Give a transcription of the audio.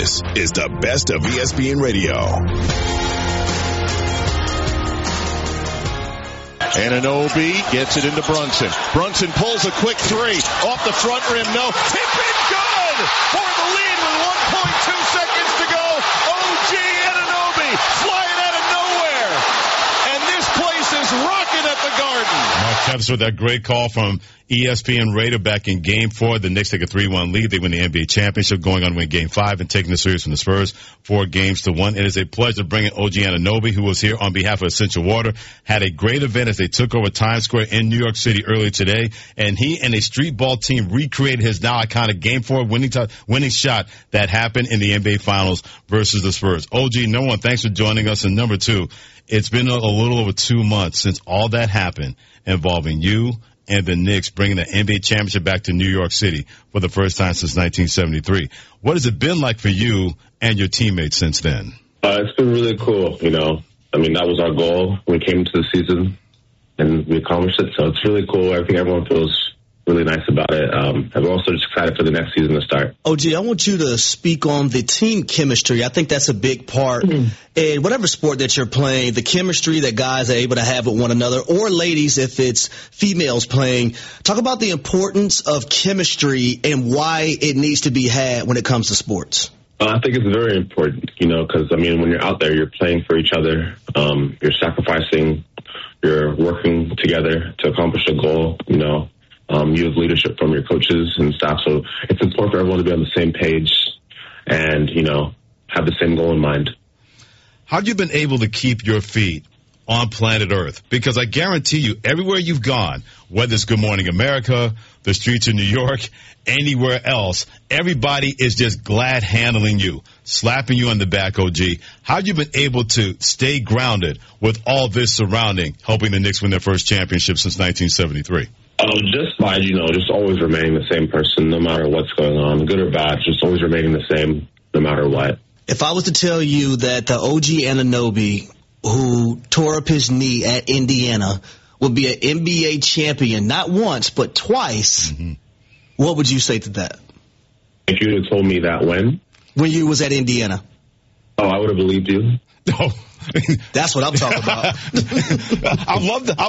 This is the best of ESPN Radio. Anunoby gets it into Brunson. Brunson pulls a quick three. Off the front rim, no. Tip it, good! For the lead with 1.2 seconds to go. OG Anunoby flying out of nowhere. And this place is rocking at the Garden. Mark Kempster with that great call from ESPN Radio back in Game 4. The Knicks take a 3-1 lead. They win the NBA championship, going on to win Game 5 and taking the series from the Spurs 4-1. It is a pleasure bringing OG Anunoby, who was here on behalf of Essential Water, had a great event as they took over Times Square in New York City earlier today, and he and a street ball team recreated his now iconic Game 4 winning shot that happened in the NBA Finals versus the Spurs. OG, number one, thanks for joining us, and number two, it's been a little over 2 months since all that happened involving you and the Knicks bringing the NBA championship back to New York City for the first time since 1973. What has it been like for you and your teammates since then? It's been really cool, you know. I mean, that was our goal when we came into the season, and we accomplished it, so it's really cool. I think everyone feels really nice about it. I'm also just excited for the next season to start. OG, I want you to speak on the team chemistry. I think that's a big part. In whatever sport that you're playing, the chemistry that guys are able to have with one another, or ladies if it's females playing. Talk about the importance of chemistry and why it needs to be had when it comes to sports. I think it's very important, you know, because, I mean, when you're out there, you're playing for each other. You're sacrificing. You're working together to accomplish a goal, you know. You have leadership from your coaches and staff, so it's important for everyone to be on the same page and, you know, have the same goal in mind. How have you been able to keep your feet on planet Earth? Because I guarantee you, everywhere you've gone, whether it's Good Morning America, the streets of New York, anywhere else, everybody is just glad handling you, slapping you on the back, OG. How have you been able to stay grounded with all this surrounding, helping the Knicks win their first championship since 1973? Just by, you know, just always remaining the same person no matter what's going on, good or bad, just always remaining the same no matter what. If I was to tell you that the OG Anunoby, who tore up his knee at Indiana, would be an NBA champion, not once, but twice, what would you say to that? If you had told me that when you was at Indiana. Oh, I would have believed you. Oh. That's what I'm talking about. I love that.